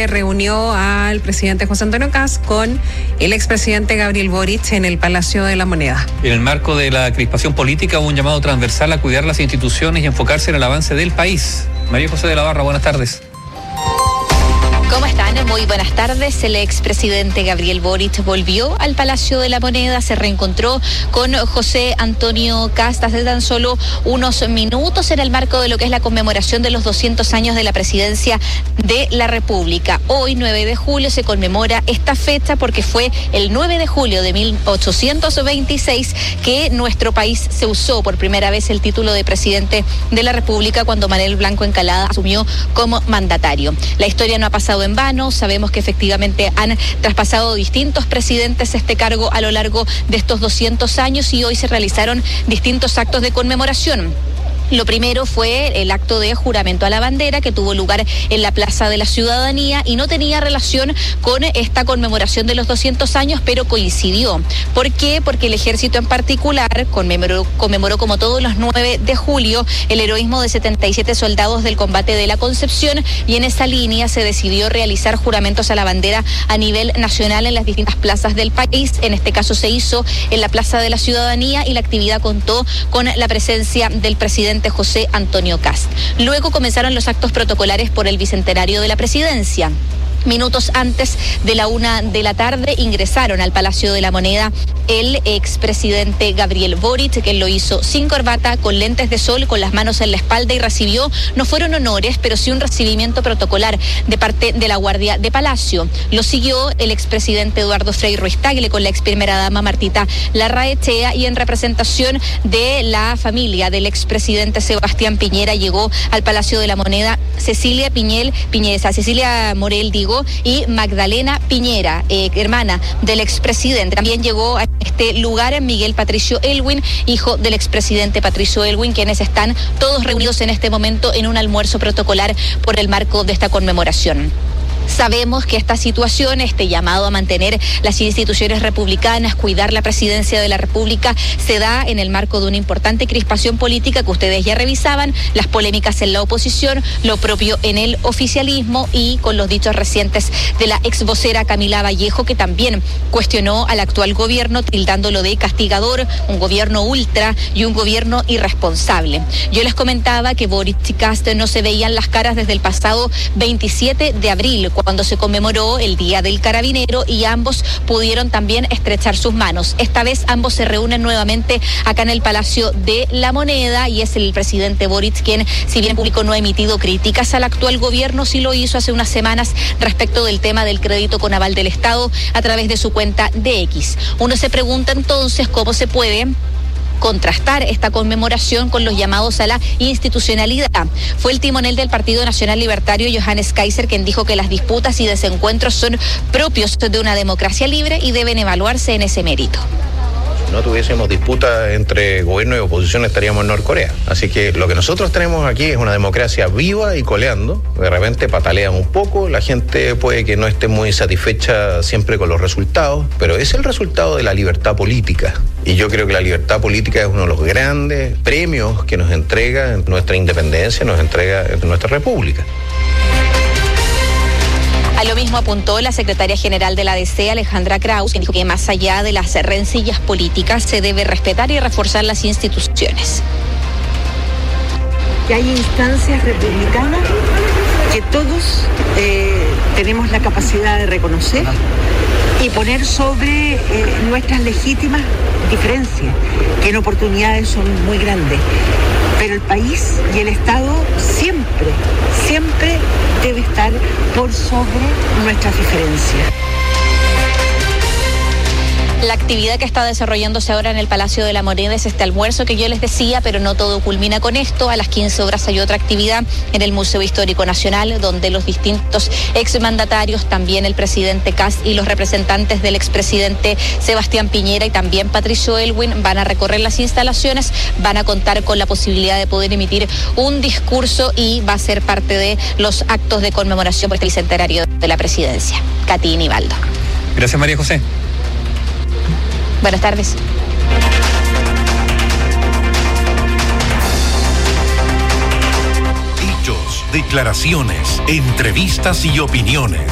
se reunió al presidente José Antonio Kast con el expresidente Gabriel Boric en el Palacio de la Moneda. En el marco de la crispación política hubo un llamado transversal a cuidar las instituciones y enfocarse en el avance del país. María José de la Barra, buenas tardes. ¿Cómo están? Muy buenas tardes. El expresidente Gabriel Boric volvió al Palacio de la Moneda, se reencontró con José Antonio Kast hace tan solo unos minutos en el marco de lo que es la conmemoración de los 200 años de la presidencia de la República. Hoy, 9 de julio, se conmemora esta fecha porque fue el 9 de julio de 1826 que nuestro país se usó por primera vez el título de presidente de la República cuando Manuel Blanco Encalada asumió como mandatario. La historia no ha pasado en vano, sabemos que efectivamente han traspasado distintos presidentes este cargo a lo largo de estos 200 años y hoy se realizaron distintos actos de conmemoración. Lo primero fue el acto de juramento a la bandera que tuvo lugar en la Plaza de la Ciudadanía y no tenía relación con esta conmemoración de los 200 años, pero coincidió. ¿Por qué? Porque el ejército en particular conmemoró como todos los 9 de julio el heroísmo de 77 soldados del combate de la Concepción y en esa línea se decidió realizar juramentos a la bandera a nivel nacional en las distintas plazas del país. En este caso se hizo en la Plaza de la Ciudadanía y la actividad contó con la presencia del presidente José Antonio Kast. Luego comenzaron los actos protocolares por el bicentenario de la presidencia. Minutos antes de la 1 de la tarde ingresaron al Palacio de la Moneda el expresidente Gabriel Boric, que lo hizo sin corbata, con lentes de sol, con las manos en la espalda y recibió, no fueron honores, pero sí un recibimiento protocolar de parte de la Guardia de Palacio. Lo siguió el expresidente Eduardo Frei Ruiz-Tagle con la ex primera dama Martita Larraechea y en representación de la familia del expresidente Sebastián Piñera llegó al Palacio de la Moneda Cecilia Morel, y Magdalena Piñera, hermana del expresidente. También llegó a este lugar Miguel Patricio Elwin, hijo del expresidente Patricio Elwin, quienes están todos reunidos en este momento en un almuerzo protocolar por el marco de esta conmemoración. Sabemos que esta situación, este llamado a mantener las instituciones republicanas, cuidar la presidencia de la República, se da en el marco de una importante crispación política que ustedes ya revisaban, las polémicas en la oposición, lo propio en el oficialismo y con los dichos recientes de la ex vocera Camila Vallejo, que también cuestionó al actual gobierno, tildándolo de castigador, un gobierno ultra y un gobierno irresponsable. Yo les comentaba que Boric y Kast no se veían las caras desde el pasado 27 de abril, cuando se conmemoró el Día del Carabinero y ambos pudieron también estrechar sus manos. Esta vez ambos se reúnen nuevamente acá en el Palacio de la Moneda y es el presidente Boric quien, si bien en público no ha emitido críticas al actual gobierno, sí lo hizo hace unas semanas respecto del tema del crédito con aval del Estado a través de su cuenta de X. Uno se pregunta entonces cómo se puede contrastar esta conmemoración con los llamados a la institucionalidad. Fue el timonel del Partido Nacional Libertario, Johannes Kaiser, quien dijo que las disputas y desencuentros son propios de una democracia libre y deben evaluarse en ese mérito. No tuviésemos disputa entre gobierno y oposición, estaríamos en Norcorea. Así que lo que nosotros tenemos aquí es una democracia viva y coleando. De repente patalean un poco, la gente puede que no esté muy satisfecha siempre con los resultados, pero es el resultado de la libertad política. Y yo creo que la libertad política es uno de los grandes premios que nos entrega nuestra independencia, nos entrega nuestra república. A lo mismo apuntó la secretaria general de la ADC, Alejandra Kraus, quien dijo que más allá de las rencillas políticas se debe respetar y reforzar las instituciones. Que hay instancias republicanas que todos tenemos la capacidad de reconocer y poner sobre nuestras legítimas diferencias, que en oportunidades son muy grandes. Pero el país y el Estado siempre debe estar por sobre nuestras diferencias. La actividad que está desarrollándose ahora en el Palacio de la Moneda es este almuerzo que yo les decía, pero no todo culmina con esto. A las 15 horas hay otra actividad en el Museo Histórico Nacional, donde los distintos exmandatarios, también el presidente Kast y los representantes del expresidente Sebastián Piñera y también Patricio Elwin van a recorrer las instalaciones, van a contar con la posibilidad de poder emitir un discurso y va a ser parte de los actos de conmemoración por este bicentenario de la presidencia. Katy Nivaldo. Gracias, María José. Buenas tardes. Hechos, declaraciones, entrevistas y opiniones.